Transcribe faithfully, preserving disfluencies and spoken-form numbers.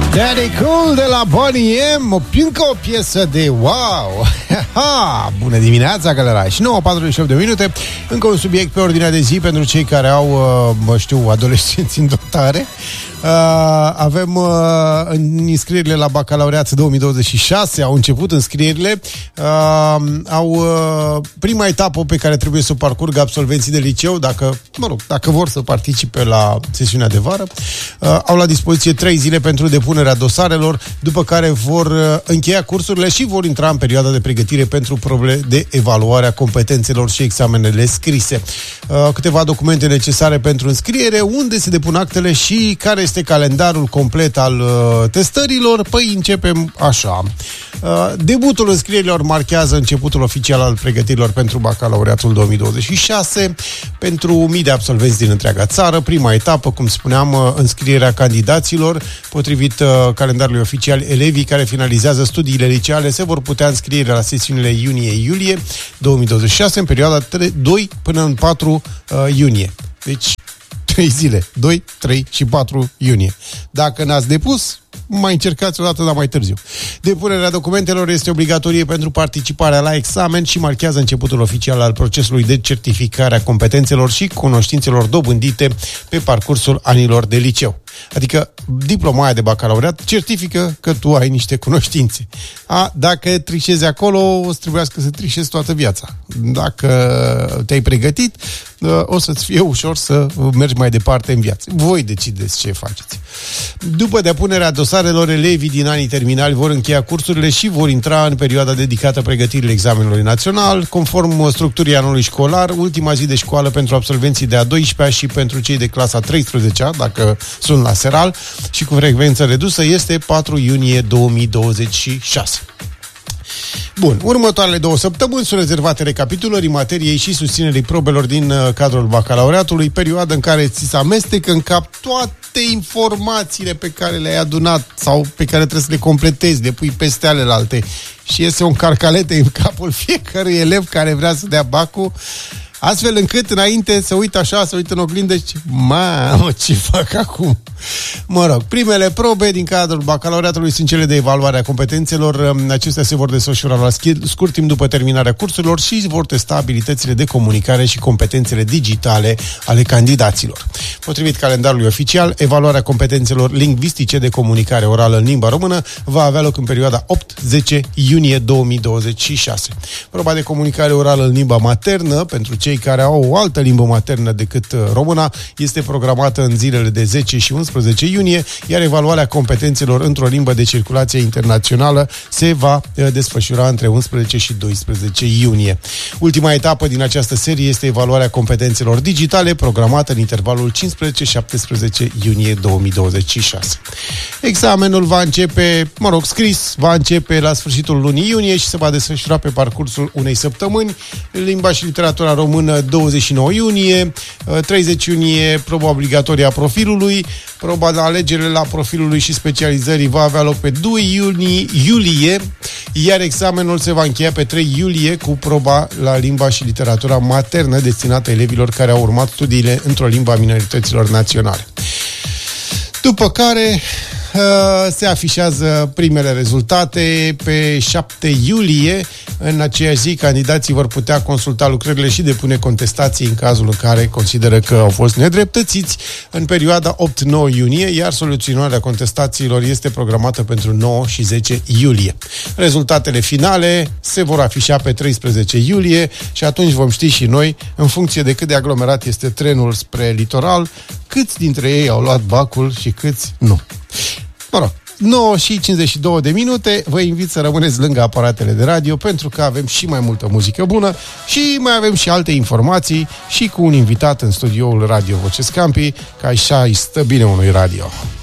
Daddy Cool de la Bonnie M, o, încă o piesă de wow. Ha, bună dimineața, galera. Și nouă patruzeci și opt de minute. Încă un subiect pe ordinea de zi pentru cei care au, mă știu, adolescenți în dotare. Uh, avem uh, înscrierile la bacalaureat două mii douăzeci și șase. Au început înscrierile. uh, Au uh, prima etapă pe care trebuie să o parcurgă absolvenții de liceu, dacă, mă rog, dacă vor să participe la sesiunea de vară. uh, Au la dispoziție trei zile pentru depunerea dosarelor, după care vor uh, încheia cursurile și vor intra în perioada de pregătire pentru probe de evaluare a competențelor și examenele scrise. uh, Câteva documente necesare pentru înscriere, unde se depun actele și care este calendarul complet al uh, testărilor. Păi începem așa. Uh, debutul înscrierilor marchează începutul oficial al pregătirilor pentru bacalaureatul două mii douăzeci și șase pentru mii de absolvenți din întreaga țară. Prima etapă, cum spuneam, uh, înscrierea candidaților. Potrivit uh, calendarului oficial, elevii care finalizează studiile liceale se vor putea înscrie la sesiunile iunie-iulie două mii douăzeci și șase în perioada doi până în patru uh, iunie. Deci trei zile, doi, trei și patru iunie. Dacă n-ați depus, mai încercați o dată, dar mai târziu. Depunerea documentelor este obligatorie pentru participarea la examen și marchează începutul oficial al procesului de certificare a competențelor și cunoștințelor dobândite pe parcursul anilor de liceu. Adică diploma aia de bacalaureat certifică că tu ai niște cunoștințe. A, dacă trișezi acolo, o să trebuiască să trișezi toată viața. Dacă te-ai pregătit, o să-ți fie ușor să mergi mai departe în viață. Voi decideți ce faceți. După depunerea dosarelor, elevii din anii terminali vor încheia cursurile și vor intra în perioada dedicată pregătirii examenului național, conform structurii anului școlar, ultima zi de școală pentru absolvenții de a douăsprezecea și pentru cei de clasa treisprezecea, dacă sunt la seral, și cu frecvență redusă, este patru iunie două mii douăzeci și șase. Bun, următoarele două săptămâni sunt rezervate recapitulării materiei și susținerii probelor din uh, cadrul bacalaureatului, perioadă în care ți se amestecă în cap toate informațiile pe care le-ai adunat sau pe care trebuie să le completezi, le pui peste alelalte și iese un carcalete în capul fiecărui elev care vrea să dea bacul, astfel încât înainte să uită așa, să uită în oglindă și mamă, ce fac acum? Mă rog, primele probe din cadrul bacalaureatului sunt cele de evaluare a competențelor. Acestea se vor desfășura la scurt timp după terminarea cursurilor și vor testa abilitățile de comunicare și competențele digitale ale candidaților. Potrivit calendarului oficial, evaluarea competențelor lingvistice de comunicare orală în limba română va avea loc în perioada opt zece iunie două mii douăzeci și șase. Proba de comunicare orală în limba maternă, pentru cei care au o altă limbă maternă decât româna, este programată în zilele de zece și unsprezece iunie, iar evaluarea competențelor într-o limbă de circulație internațională se va desfășura între unsprezece și doisprezece iunie. Ultima etapă din această serie este evaluarea competențelor digitale, programată în intervalul cincisprezece șaptesprezece iunie două mii douăzeci și șase. Examenul va începe, mă rog, scris, va începe la sfârșitul lunii iunie și se va desfășura pe parcursul unei săptămâni. Limba și literatura română douăzeci și nouă iunie, treizeci iunie proba obligatorie a profilului, proba de alegere la profilului și specializării va avea loc pe doi iunie, iulie, iar examenul se va încheia pe trei iulie cu proba la limba și literatura maternă destinată elevilor care au urmat studiile într-o limbă a minorităților naționale. După care se afișează primele rezultate pe șapte iulie. În aceeași zi, candidații vor putea consulta lucrările și depune contestații în cazul în care consideră că au fost nedreptățiți în perioada opt nouă iunie, iar soluționarea contestațiilor este programată pentru nouă și zece iulie. Rezultatele finale se vor afișa pe treisprezece iulie și atunci vom ști și noi, în funcție de cât de aglomerat este trenul spre litoral, câți dintre ei au luat bacul și câți nu. Mă rog, nouă și cincizeci și două de minute, vă invit să rămâneți lângă aparatele de radio pentru că avem și mai multă muzică bună și mai avem și alte informații și cu un invitat în studioul Radio Voce Scampi, că așa îi stă bine unui radio.